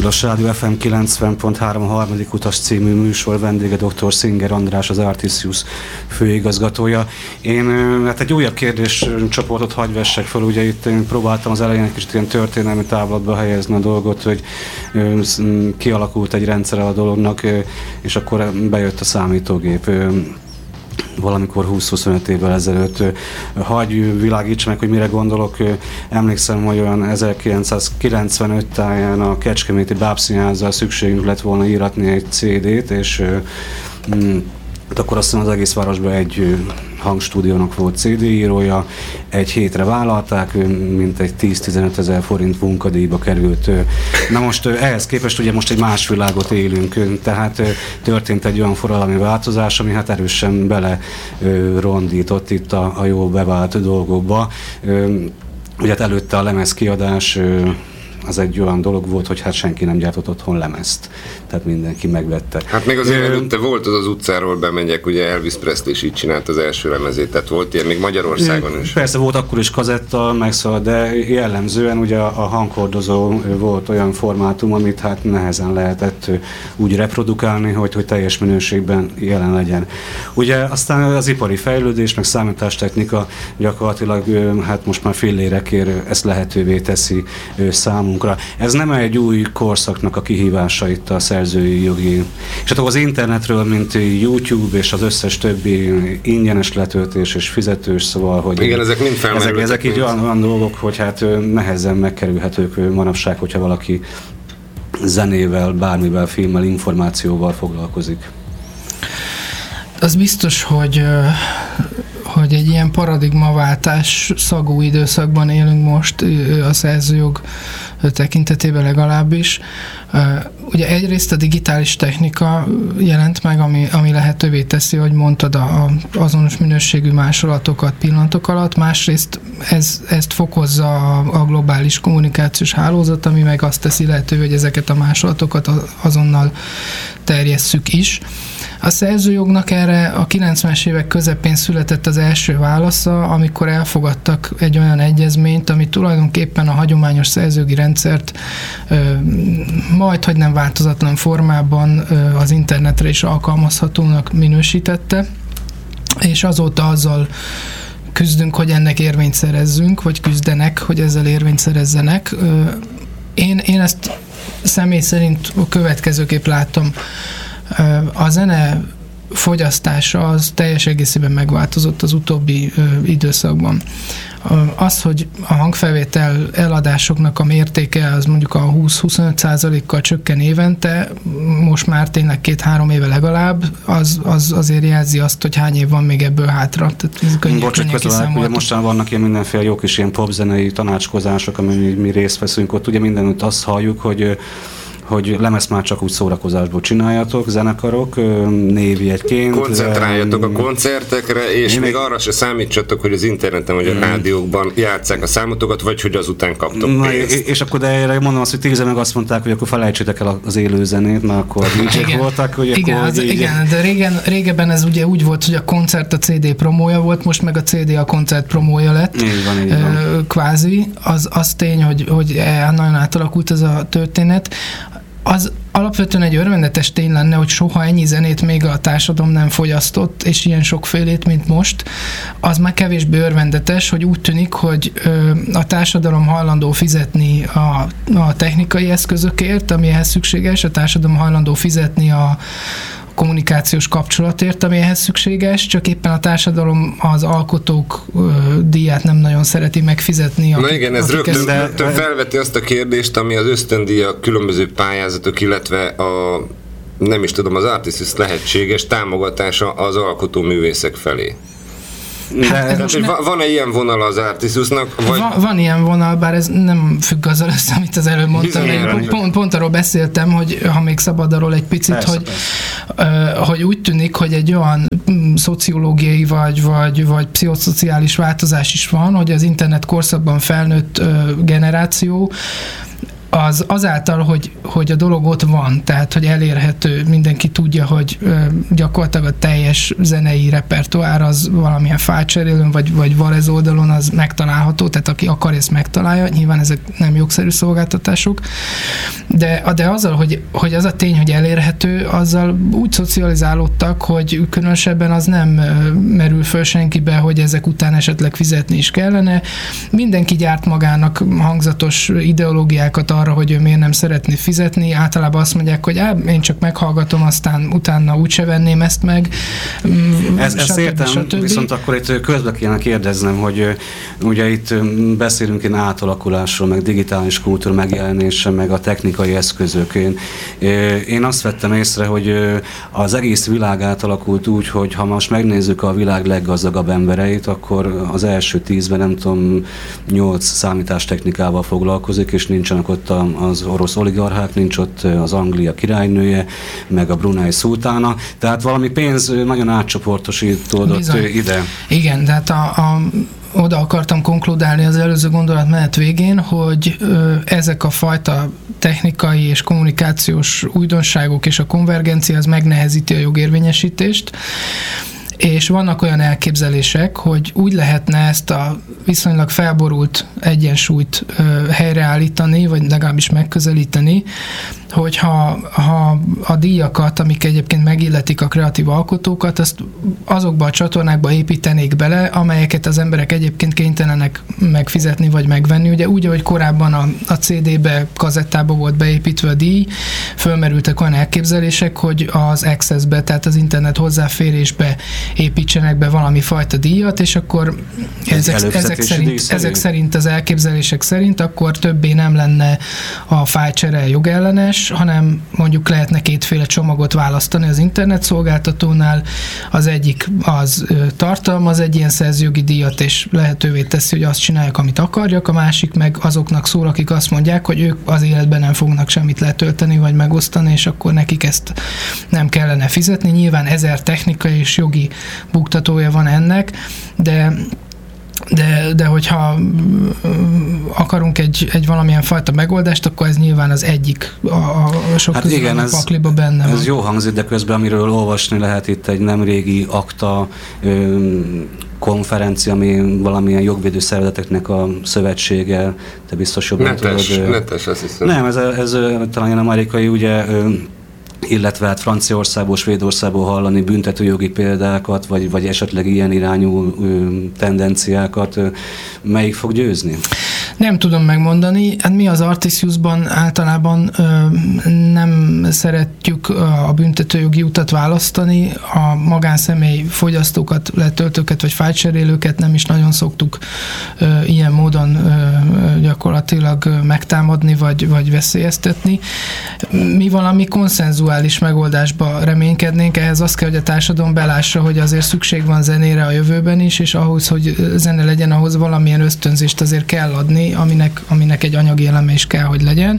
Tilos Rádió FM 90.3 a harmadik utas című műsor, vendége dr. Singer András, az Artisius főigazgatója. Én hát egy újabb kérdéscsoportot hagy vessek fel, ugye itt én próbáltam az elején egy kicsit ilyen történelmi távlatba helyezni a dolgot, hogy kialakult egy rendszere a dolognak, és akkor bejött a számítógép. Valamikor 20-25 évvel ezelőtt. Hagy világíts meg, hogy mire gondolok. Emlékszem, hogy olyan 1995 táján a Kecskeméti Bábszínházzal szükségünk lett volna íratni egy CD-t, és akkor azt hiszem az egész városban egy hangstúdiónak volt CD-írója, egy hétre vállalták, mint egy 10-15 ezer forint munkadíjba került. Na most ehhez képest ugye most egy más világot élünk, tehát történt egy olyan forradalmi változás, ami hát erősen bele rondított itt a jó bevált dolgokba. Ugye hát előtte a lemezkiadás az egy olyan dolog volt, hogy hát senki nem gyártott otthon lemezt. Tehát mindenki megvette. Hát még azért előtte volt az utcáról bemegyek, ugye Elvis Presley is így csinált az első lemezét, tehát volt ilyen még Magyarországon is. Persze volt akkor is kazetta, megszólal, de jellemzően ugye a hanghordozó volt olyan formátum, amit hát nehezen lehetett úgy reprodukálni, hogy teljes minőségben jelen legyen. Ugye aztán az ipari fejlődés, meg számítástechnika gyakorlatilag hát most már fillérekért ezt lehetővé teszi számunkra. Ez nem egy új korszaknak a kihívása itt a szerzői jogi. És hát az internetről, mint YouTube és az összes többi ingyenes letöltés és fizetős, szóval, hogy igen, ezek mind felmerültek. Ezek így olyan dolgok, hogy hát nehezen megkerülhetők manapság, hogyha valaki zenével, bármivel, filmmel, információval foglalkozik. Az biztos, hogy egy ilyen paradigmaváltás szagú időszakban élünk most a szerzőjog tekintetében legalábbis. Ugye egyrészt a digitális technika jelent meg, ami lehetővé teszi, hogy mondtad, azonos minőségű másolatokat pillanatok alatt, másrészt ezt fokozza a globális kommunikációs hálózat, ami meg azt teszi lehetővé, hogy ezeket a másolatokat azonnal terjesszük is. A szerzőjognak erre a 90-es évek közepén született az első válasza, amikor elfogadtak egy olyan egyezményt, ami tulajdonképpen a hagyományos szerzőjogi rendszert majdhogy nem változatlan formában az internetre is alkalmazhatónak minősítette, és azóta azzal küzdünk, hogy ennek érvényt szerezzünk, vagy küzdenek, hogy ezzel érvényt szerezzenek. Én ezt személy szerint a következőképp látom. A zene fogyasztása az teljes egészében megváltozott az utóbbi időszakban. Az, hogy a hangfelvétel eladásoknak a mértéke az mondjuk a 20-25%-kal csökken évente, most már tényleg 2-3 éve legalább, az azért jelzi azt, hogy hány év van még ebből hátra. Bocsánat, ugye mostan vannak ilyen mindenféle jó kis ilyen popzenei tanácskozások, amin mi részt veszünk, ott ugye mindenütt azt halljuk, hogy lemezt már csak úgy szórakozásból csináljatok, zenekarok, névjegyként. Koncentráljatok a koncertekre, és még arra se számítsatok, hogy az interneten vagy a rádiókban játsszák a számotokat, vagy hogy azután kaptok pénzt. És akkor de erre mondom azt, hogy 10 meg azt mondták, hogy akkor felejtsétek el az élő zenét, mert akkor DJ-k voltak. Hogy igen, de régebben ez ugye úgy volt, hogy a koncert a CD promója volt, most meg a CD a koncert promója lett. Így van. Kvázi. Az tény, hogy nagyon átalakult ez a történet. Az alapvetően egy örvendetes tény lenne, hogy soha ennyi zenét még a társadalom nem fogyasztott, és ilyen sokfélét, mint most. Az már kevésbé örvendetes, hogy úgy tűnik, hogy a társadalom hajlandó fizetni a technikai eszközökért, ami ehhez szükséges, a társadalom hajlandó fizetni a kommunikációs kapcsolatért, ami ehhez szükséges, csak éppen a társadalom az alkotók díját nem nagyon szereti megfizetni. Na igen, ez rögtön felveti azt a kérdést, ami az ösztöndíjak, különböző pályázatok, illetve nem is tudom, az Artisius lehetséges támogatása az alkotóművészek felé. Van-e ilyen vonal az Artisiusnak? Vagy... Van ilyen vonal, bár ez nem függ azzal össze, amit az előbb mondtam. Pont arról beszéltem, hogy ha még szabad arról egy picit, persze. Hogy úgy tűnik, hogy egy olyan szociológiai vagy pszichoszociális változás is van, hogy az internet korszakban felnőtt generáció azáltal, hogy a dolog ott van, tehát hogy elérhető, mindenki tudja, hogy gyakorlatilag a teljes zenei repertoár az valamilyen fájlcserélőn, vagy Varez oldalon az megtalálható, tehát aki akar, ezt megtalálja, nyilván ezek nem jogszerű szolgáltatások, de azzal, hogy az a tény, hogy elérhető, azzal úgy szocializálódtak, hogy különösebben az nem merül föl senkibe, hogy ezek után esetleg fizetni is kellene. Mindenki gyárt magának hangzatos ideológiákat arra, hogy ő miért nem szeretné fizetni. Általában azt mondják, hogy én csak meghallgatom, aztán utána úgyse venném ezt meg. Ezt értem, viszont akkor itt közbe kéne kérdeznem, hogy ugye itt beszélünk én átalakulásról, meg digitális kultúra megjelenése, meg a technikai eszközök. Én azt vettem észre, hogy az egész világ átalakult úgy, hogy ha most megnézzük a világ leggazdagabb embereit, akkor az első 10-ben nem tudom, 8 számítástechnikával foglalkozik, és nincsenek ott az orosz oligarchák, nincs ott az Anglia királynője, meg a Brunei szultána, tehát valami pénz nagyon átcsoportosítódott ide. Igen, tehát oda akartam konkludálni az előző gondolatmenet végén, hogy ezek a fajta technikai és kommunikációs újdonságok és a konvergencia az megnehezíti a jogérvényesítést, és vannak olyan elképzelések, hogy úgy lehetne ezt a viszonylag felborult egyensúlyt helyreállítani, vagy legalábbis megközelíteni, hogyha a díjakat, amik egyébként megilletik a kreatív alkotókat, azt azokba a csatornákba építenék bele, amelyeket az emberek egyébként kénytelenek megfizetni vagy megvenni. Ugye úgy, ahogy korábban a CD-be, kazettába volt beépítve a díj, fölmerültek olyan elképzelések, hogy az Access-be, tehát az internet hozzáférésbe építsenek be valami fajta díjat, és akkor ezek szerint az elképzelések szerint akkor többé nem lenne a fájlcsere jogellenes, hanem mondjuk lehetne kétféle csomagot választani az internet szolgáltatónál. Az egyik az tartalmaz egy ilyen szerzőjogi díjat, és lehetővé teszi, hogy azt csinálják, amit akarjak, a másik meg azoknak szól, akik azt mondják, hogy ők az életben nem fognak semmit letölteni, vagy megosztani, és akkor nekik ezt nem kellene fizetni. Nyilván 1000 technikai és jogi buktatója van ennek, de hogyha akarunk egy valamilyen fajta megoldást, akkor ez nyilván az egyik a sok közül a pakliba benne van. Ez jó hangzik, de közben amiről olvasni lehet itt egy nemrégi akta konferencia, ami valamilyen jogvédő szervezeteknek a szövetsége, te biztos jobban tudod. Netes, azt hiszem. Nem, ez talán amerikai, ugye, illetve hát Franciaországból, Svédországból hallani büntetőjogi példákat, vagy esetleg ilyen irányú tendenciákat, melyik fog győzni? Nem tudom megmondani. Hát mi az Artisiusban általában nem szeretjük a büntetőjogi utat választani. A magánszemély fogyasztókat, letöltőket vagy fájlcserélőket nem is nagyon szoktuk ilyen módon gyakorlatilag megtámadni vagy veszélyeztetni. Mi valami konszenzuális megoldásba reménykednénk, ehhez azt kell, hogy a társadalom belássa, hogy azért szükség van zenére a jövőben is, és ahhoz, hogy zene legyen, ahhoz valamilyen ösztönzést azért kell adni, aminek egy anyagi eleme is kell, hogy legyen.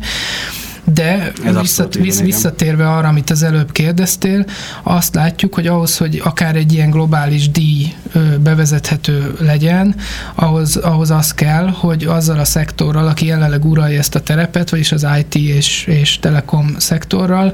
De visszatérve arra, amit az előbb kérdeztél, azt látjuk, hogy ahhoz, hogy akár egy ilyen globális díj bevezethető legyen, ahhoz az kell, hogy azzal a szektorral, aki jelenleg uralja ezt a terepet, vagyis az IT és telekom szektorral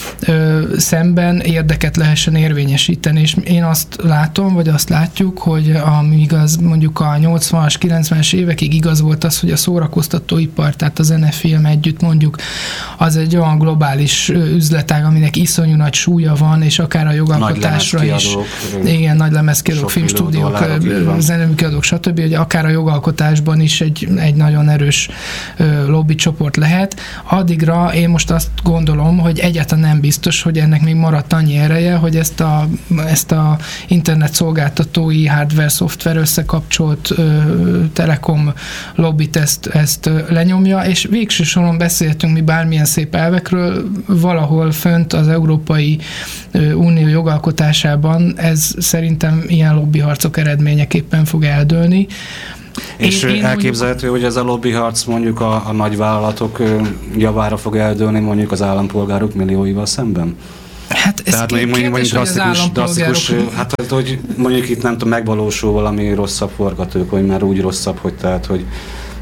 szemben érdeket lehessen érvényesíteni. És én azt látom, vagy azt látjuk, hogy amíg az mondjuk a 80-as, 90-es évekig igaz volt az, hogy a szórakoztatóipar, tehát a zenefilm együtt mondjuk, az egy olyan globális üzletág, aminek iszonyú nagy súlya van, és akár a jogalkotásra is. Igen, nagy lemezkiadók, filmstúdiók, zeneműkiadók, stb., hogy akár a jogalkotásban is egy nagyon erős lobbycsoport lehet. Addigra én most azt gondolom, hogy egyáltalán nem biztos, hogy ennek még maradt annyi ereje, hogy ezt a internet szolgáltatói hardware-szoftver összekapcsolt telekom lobbit ezt lenyomja, és végső soron beszéltünk mi bármilyen szép elvekről, valahol fönt az Európai Unió jogalkotásában ez szerintem ilyen lobbyharcok eredményeképpen fog eldőlni. És elképzelhető, hogy ez a lobbyharc mondjuk a nagyvállalatok javára fog eldőlni mondjuk az állampolgárok millióival szemben? Hát ez kérdés, drasztikus, hát hogy mondjuk itt nem tudom, megvalósul valami rosszabb forgatókönyv, mert úgy rosszabb, hogy tehát, hogy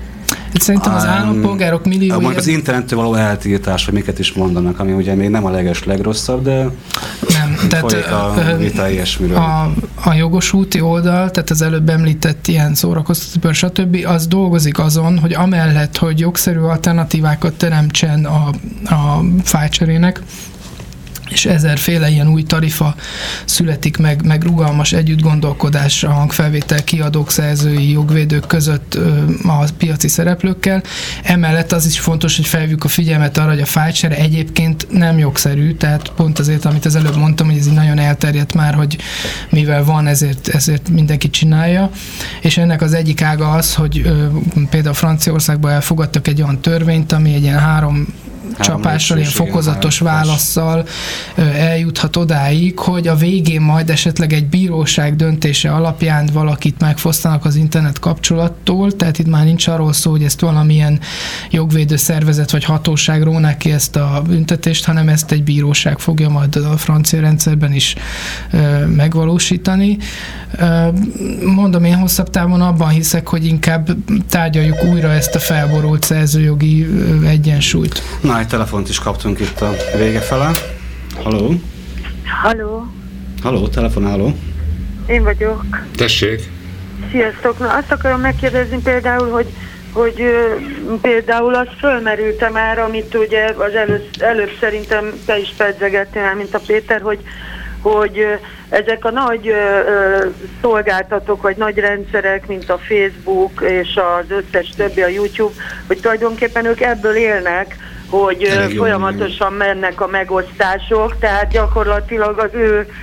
Szerintem az állampolgárok milliója... Mondjuk az internettől való eltiltás, hogy miket is mondanak, ami ugye még nem a legrosszabb, de nem, folyik a vita ilyesmiről. A jogosúti oldal, tehát az előbb említett ilyen szórakoztató, stb. Az dolgozik azon, hogy amellett, hogy jogszerű alternatívákat teremtsen a fájlcserének, és ezerféle ilyen új tarifa születik meg rugalmas együttgondolkodás a hangfelvétel kiadók, szerzői, jogvédők között a piaci szereplőkkel. Emellett az is fontos, hogy felhívjuk a figyelmet arra, hogy a fájlcsere egyébként nem jogszerű, tehát pont azért, amit az előbb mondtam, hogy ez így nagyon elterjedt már, hogy mivel van, ezért mindenki csinálja. És ennek az egyik ága az, hogy például Franciaországban elfogadtak egy olyan törvényt, ami egy ilyen három csapással, ilyen fokozatos válasszal eljuthat odáig, hogy a végén majd esetleg egy bíróság döntése alapján valakit megfosztanak az internet kapcsolattól, tehát itt már nincs arról szó, hogy ezt valamilyen jogvédő szervezet vagy hatóság róná ki ezt a büntetést, hanem ezt egy bíróság fogja majd a francia rendszerben is megvalósítani. Mondom, én hosszabb távon abban hiszek, hogy inkább tárgyaljuk újra ezt a felborult szerzőjogi egyensúlyt. Na, egy telefont is kaptunk itt a vége fele. Halló? Halló? Halló, telefonáló. Én vagyok. Tessék. Sziasztok. Na, azt akarom megkérdezni például, hogy például az fölmerült már, amit ugye az előbb szerintem te is pedzegettél, mint a Péter, hogy ezek a nagy szolgáltatók, vagy nagy rendszerek, mint a Facebook és az összes többi, a YouTube, hogy tulajdonképpen ők ebből élnek, hogy folyamatosan mennek a megosztások, tehát gyakorlatilag az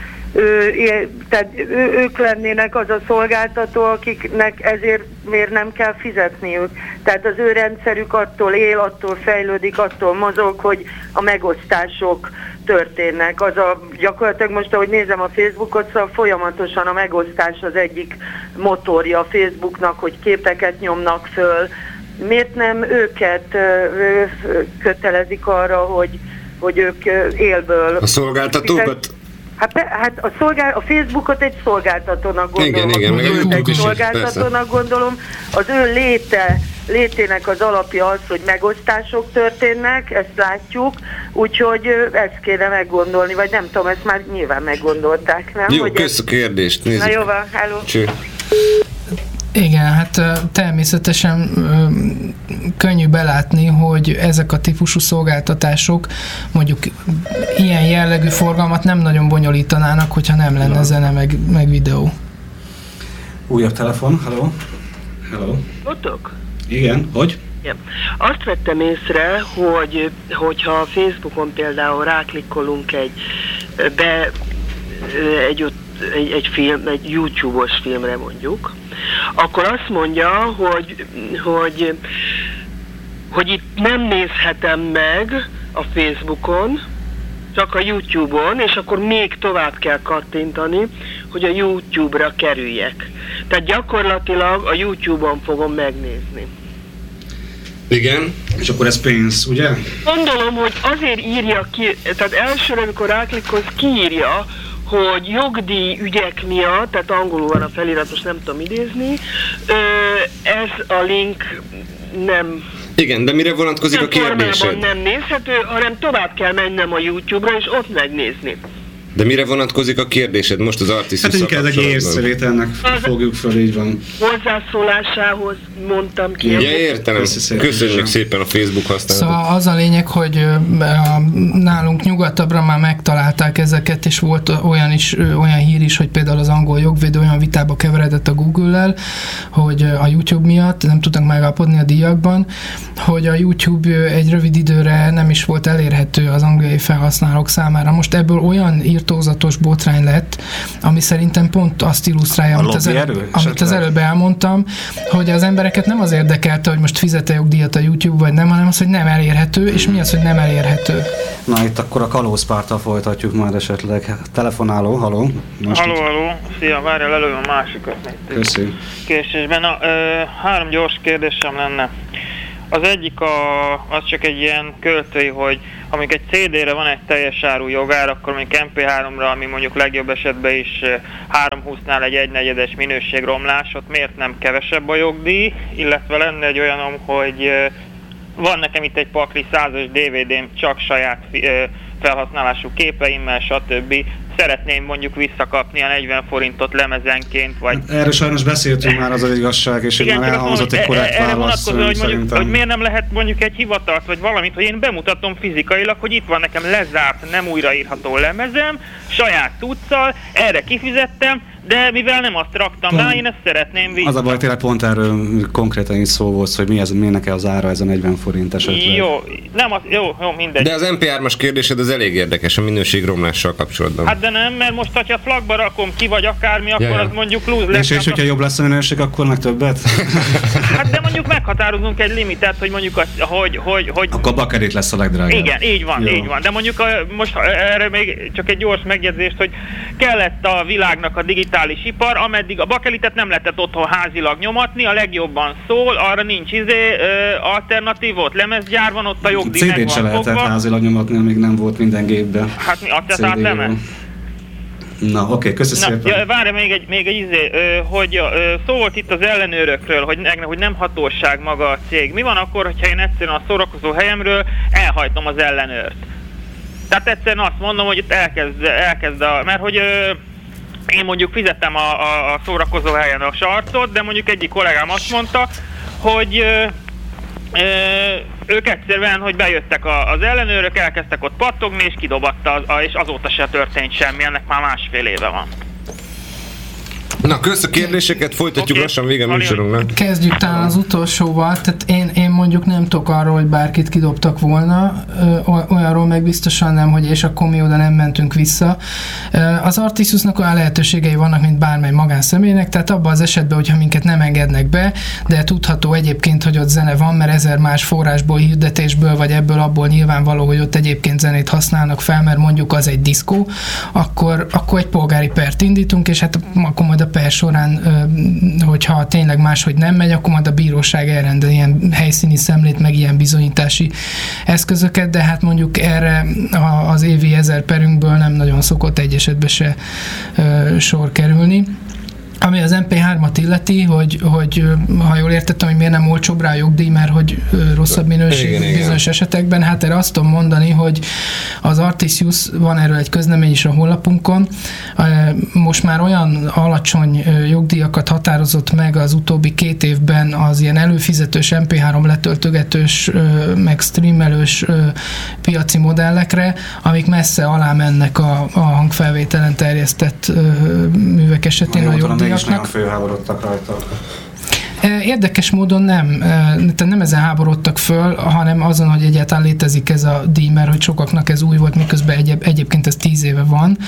ők lennének az a szolgáltató, akiknek ezért miért nem kell fizetniük. Tehát az ő rendszerük attól él, attól fejlődik, attól mozog, hogy a megosztások történnek. Gyakorlatilag most, ahogy nézem a Facebookot, szóval folyamatosan a megosztás az egyik motorja a Facebooknak, hogy képeket nyomnak föl. Miért nem őket kötelezik arra, hogy ők élből... A szolgáltatókat? Hát a Facebookot egy szolgáltatónak gondolom. Igen, egy szolgáltatónak gondolom. Az ő létének az alapja az, hogy megosztások történnek, ezt látjuk, úgyhogy ezt kéne meggondolni, vagy nem tudom, ezt már nyilván meggondolták, nem? Jó, kösz a kérdést, nézzük. Na jó van, hello. Cső. Igen, hát természetesen könnyű belátni, hogy ezek a típusú szolgáltatások mondjuk ilyen jellegű forgalmat nem nagyon bonyolítanának, hogyha nem lenne zene meg videó. Újabb telefon, hello. Hello. Tudtok? Igen, hogy? Igen. Azt vettem észre, hogyha a Facebookon például ráklikkolunk egy YouTube-os filmre mondjuk, akkor azt mondja, hogy itt nem nézhetem meg a Facebookon, csak a YouTube-on, és akkor még tovább kell kattintani, hogy a YouTube-ra kerüljek. Tehát gyakorlatilag a YouTube-on fogom megnézni. Igen. És akkor ez pénz, ugye? Gondolom, hogy azért írja ki, tehát elsőre, amikor ráklikkolsz, kiírja, hogy jogdíj ügyek miatt, tehát angolul van a felirat, most nem tudom idézni, ez a link nem... Igen, de mire vonatkozik a kérdésed? Nem nézhető, hanem tovább kell mennem a YouTube-ra, és ott megnézni. De mire vonatkozik a kérdésed most az Artiszusszal kapcsolatban? Hát ez egy észrevételnek fogjuk föl, így van. Hozzászólásához mondtam ki. Ja, értem. Köszönjük szépen a Facebook használatot. Szóval az a lényeg, hogy nálunk nyugatabbra már megtalálták ezeket, és volt olyan hír is, hogy például az angol jogvédő olyan vitába keveredett a Google-lel, hogy a YouTube miatt, nem tudtak megállapodni a díjakban, hogy a YouTube egy rövid időre nem is volt elérhető az angliai felhasználók számára. Most ebből olyan irtózatos botrány lett, ami szerintem pont azt illusztrálja, amit az előbb elmondtam, hogy az embereket nem az érdekelte, hogy most fizet-e jogdíjat a YouTube, vagy nem, hanem az, hogy nem elérhető, és mi az, hogy nem elérhető. Na, itt akkor a kalózpárttal folytatjuk majd esetleg. Telefonáló, haló. Haló, szia, várjál, előbb a másikat. Köszönöm. Késésben. 3 gyors kérdésem lenne. Az egyik az csak egy ilyen költői, hogy amikor egy CD-re van egy teljes áru jogár, akkor mondjuk MP3-ra, ami mondjuk legjobb esetben is 320-nál egy 1/4-es minőségromlás, ott miért nem kevesebb a jogdíj, illetve lenne egy olyanom, hogy van nekem itt egy pakli 100-as DVD-m csak saját felhasználású képeimmel, stb. Szeretném mondjuk visszakapni a 40 forintot lemezenként, vagy... Erről sajnos beszéltünk már, az az igazság, és igen, már elhangzott egy korrekt válasz. Hogy miért nem lehet mondjuk egy hivatalt, vagy valamit, hogy én bemutatom fizikailag, hogy itt van nekem lezárt, nem újraírható lemezem, saját cuccal, erre kifizettem, de mivel nem azt raktam rá, én ezt szeretném vissza. Az a baj, tényleg pont erről konkrétan is szó volt, hogy minek az ára ez a 40 forint esetleg. Jó, nem az, jó, mindegy. De az MP3-as kérdésed az elég érdekes a minőségromlással kapcsolatban. Hát de nem, mert most, ha flagba rakom ki, vagy akármi, akkor az mondjuk lose lesz. És hogyha jobb lesz a minőség, akkor meg többet? Hát de mondjuk meghatározunk egy limitet, hogy mondjuk hogy... Akkor a bakerit lesz a legdrágább. Igen, így van. De mondjuk most erre még csak egy gyors megjegyzést, hogy kellett a világnak a digitális ipar, ameddig a bakelitet nem lehetett otthon házilag nyomatni, a legjobban szól, arra nincs alternatív, ott lemezgyár van, ott a jogdíj meg van CD-t se lehetett házilag nyomatni, még nem volt minden gépben. Hát mi acetát lemez? Na, oké, köszönöm szépen. Ja, várj, még egy hogy szó volt itt az ellenőrökről, hogy nem hatóság maga a cég. Mi van akkor, hogyha én egyszerűen a szórakozó helyemről elhajtom az ellenőrt? Tehát egyszerűen azt mondom, hogy itt elkezd mert hogy én mondjuk fizettem a szórakozó helyen a sarcot, de mondjuk egyik kollégám azt mondta, hogy ők egyszerűen, hogy bejöttek az ellenőrök, elkezdtek ott pattogni, és kidobatta, és azóta se történt semmi, ennek már másfél éve van. Na, kösz a kérdéseket, folytatjuk lassan vége műsorunknak. Kezdjük talán az utolsóval, tehát én mondjuk nem tudok arról, hogy bárkit kidobtak volna, olyanról meg biztosan nem, hogy és akkor mi oda nem mentünk vissza. Az Artissusnak olyan lehetőségei vannak, mint bármely magánszemélynek, tehát abban az esetben, hogyha minket nem engednek be, de tudható egyébként, hogy ott zene van, mert 1000 más forrásból, hirdetésből, vagy ebből abból nyilvánvaló, hogy ott egyébként zenét használnak fel, mert mondjuk az egy diszkó, akkor egy polgári pert indítunk, és hát akkor majd a per során, hogyha tényleg máshogy nem megy, akkor majd a bíróság elrendel ilyen helyszíni szemlét, meg ilyen bizonyítási eszközöket, de hát mondjuk erre az évi 1000 perünkből nem nagyon szokott egy esetben se sor kerülni. Ami az MP3-at illeti, hogy ha jól értettem, hogy miért nem olcsóbb rá a jogdíj, mert hogy rosszabb minőség bizonyos esetekben, hát erre azt tudom mondani, hogy az Artisjus, van erről egy közlemény is a honlapunkon, most már olyan alacsony jogdíjakat határozott meg az utóbbi 2 évben az ilyen előfizetős MP3 letöltögetős, meg streamelős piaci modellekre, amik messze alá mennek a hangfelvételen terjesztett művek esetén a jogdíjaknak. Mégis nagyon fölháborodtak rajta. Érdekes módon nem ezen háborodtak föl, hanem azon, hogy egyáltalán létezik ez a díj, mert hogy sokaknak ez új volt, miközben egyébként ez 10 éve van.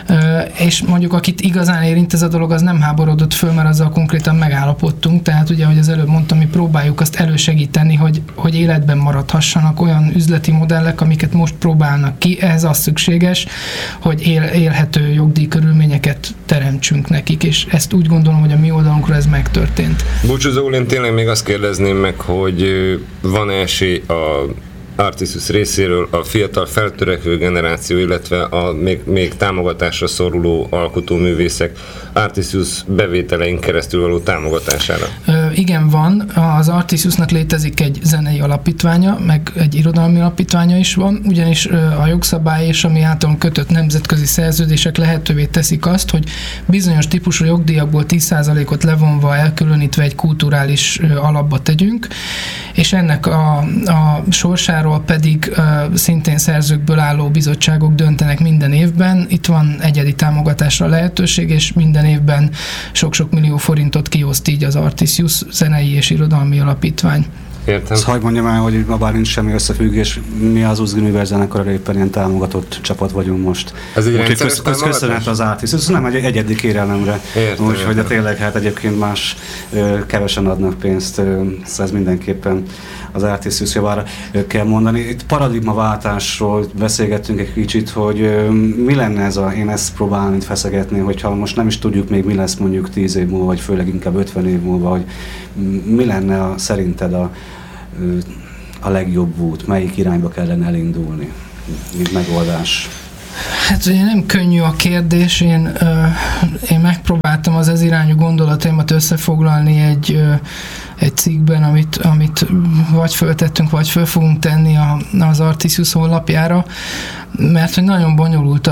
És mondjuk akit igazán érint ez a dolog, az nem háborodott föl, mert azzal konkrétan megállapodtunk, tehát ugye, ahogy az előbb mondtam, mi próbáljuk azt elősegíteni, hogy életben maradhassanak olyan üzleti modellek, amiket most próbálnak ki. Ehhez az szükséges, hogy élhető jogdíj körülményeket teremtsünk nekik, és ezt úgy gondolom, hogy a mi oldalunkról ez megtörtént. Búcsúzóul én tényleg még azt kérdezném meg, hogy van esély a Artisjus részéről a fiatal feltörekvő generáció, illetve a még támogatásra szoruló alkotóművészek Artisjus bevételein keresztül való támogatására? Igen, van. Az Artisjusnak létezik egy zenei alapítványa, meg egy irodalmi alapítványa is van, ugyanis a jogszabály és ami általán kötött nemzetközi szerződések lehetővé teszik azt, hogy bizonyos típusú jogdíjakból 10%-ot levonva, elkülönítve egy kulturális alapba tegyünk, és ennek a sorsáról pedig szintén szerzőkből álló bizottságok döntenek minden évben. Itt van egyedi támogatásra lehetőség, és minden évben sok-sok millió forintot kioszt így az Artisjus zenei és irodalmi alapítvány. Értem. Azt hadd mondjam el, hogy bár nincs semmi összefüggés, mi az Uzgriművel zenekarra éppen ilyen támogatott csapat vagyunk most. Ez egy rendszeres támogatás? Köszönet az Artisjus, nem egy egyedi kérelemre. Úgyhogy de tényleg hát egyébként más kevesen adnak pénzt, ez mindenképpen az Artisjus javára kell mondani. Itt paradigmaváltásról beszélgettünk egy kicsit, hogy mi lenne ez én ezt próbálom itt feszegetni, hogyha most nem is tudjuk még mi lesz mondjuk 10 év múlva, vagy főleg inkább 50 év múlva, hogy mi lenne szerinted a legjobb út, melyik irányba kellene elindulni, mint megoldás? Hát ugye nem könnyű a kérdés, én megpróbáltam az ez irányú gondolataimat összefoglalni egy cikkben, amit vagy föltettünk, vagy föl fogunk tenni az Artisius honlapjára, mert hogy nagyon bonyolult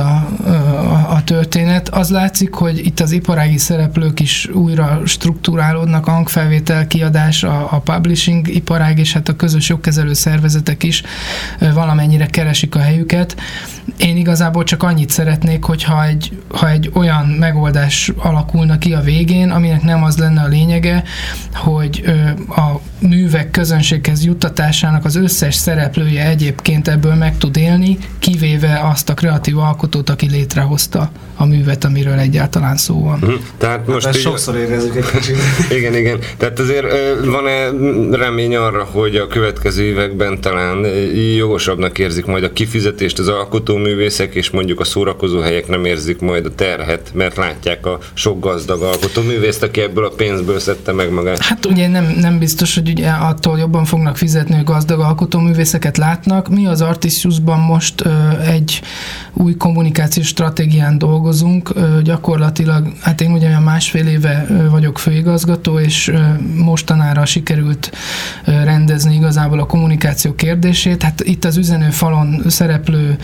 a történet. Az látszik, hogy itt az iparági szereplők is újra strukturálódnak, hangfelvétel, kiadás, a publishing iparág és hát a közös jogkezelő szervezetek is valamennyire keresik a helyüket. Én igazából csak annyit szeretnék, hogy ha egy olyan megoldás alakulna ki a végén, aminek nem az lenne a lényege, hogy a művek közönséghez juttatásának az összes szereplője egyébként ebből meg tud élni, kivéve azt a kreatív alkotót, aki létrehozta a művet, amiről egyáltalán szó van. Tehát most ezt sokszor érezzük egy kicsit. Igen. Tehát azért van-e remény arra, hogy a következő években talán jogosabbnak érzik majd a kifizetést az alkotóművészek, és mondjuk a szórakozóhelyek nem érzik majd a terhet, mert látják a sok gazdag alkotóművészt, aki ebből a pénzből szedte meg magát? Hát ugye nem biztos, hogy ugye attól jobban fognak fizetni, hogy gazdag alkotóművészeket látnak. Mi az Artisiusban most egy új kommunikációs stratégián dolgozunk. Gyakorlatilag, hát én ugye másfél éve vagyok főigazgató, és mostanára sikerült rendezni igazából a kommunikáció kérdését. Hát itt az üzenőfalon szereplő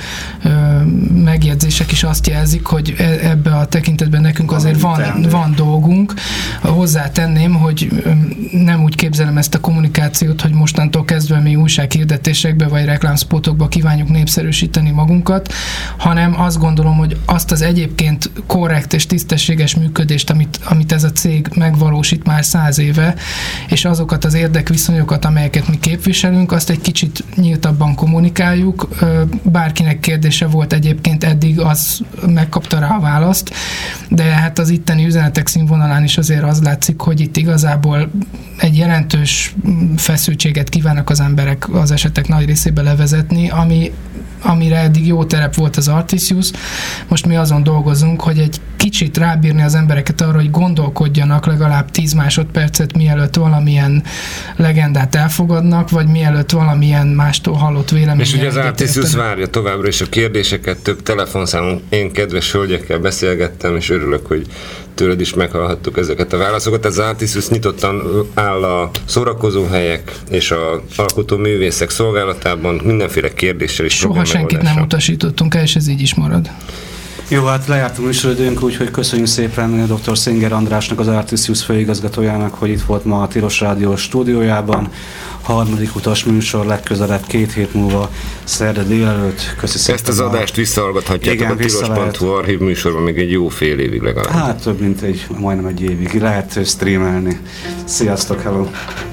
megjegyzések is azt jelzik, hogy ebbe a tekintetben nekünk azért van dolgunk. Hozzátenném, hogy nem úgy képzelem ezt a kommunikációt, hogy mostantól kezdve mi újsághirdetésekbe vagy reklámspotokba kívánjuk népszerűsíteni magunkat, hanem azt gondolom, hogy azt az egyébként korrekt és tisztességes működést, amit ez a cég megvalósít már 100 éve, és azokat az érdekviszonyokat, amelyeket mi képviselünk, azt egy kicsit nyíltabban kommunikáljuk. Bárkinek kérdése volt egyébként eddig, az megkapta rá a választ, de hát az itteni üzenetek színvonalán is azért az látszik, hogy itt igazából egy jelentős feszültséget kívánnak az emberek az esetek nagy részébe levezetni, amire eddig jó terep volt az Artisius. Most mi azon dolgozunk, hogy egy kicsit rábírni az embereket arra, hogy gondolkodjanak legalább 10 másodpercet, mielőtt valamilyen legendát elfogadnak, vagy mielőtt valamilyen mástól hallott véleményt. És ugye az Artisius várja továbbra is a kérdéseket, több telefonszámon én kedves hölgyekkel beszélgettem, és örülök, hogy tőled is meghallhattuk ezeket a válaszokat. Az Artisius nyitottan áll a szórakozóhelyek és a alkotó művészek szolgálatában mindenféle kérdéssel is. Soha senkit nem utasítottunk el, és ez így is marad. Jó, hát lejártunk műsoridőnk, úgyhogy köszönjük szépen dr. Singer Andrásnak, az Artisius főigazgatójának, hogy itt volt ma a Tilos Rádió stúdiójában. Harmadik utas műsor legközelebb 2 hét múlva szerda délelőtt. Köszi szépen. Ezt az adást visszahallgathatjátok a tilos.hu archív műsorban még egy jó fél évig legalább. Hát több mint majdnem egy évig. Lehet streamelni. Sziasztok, hello!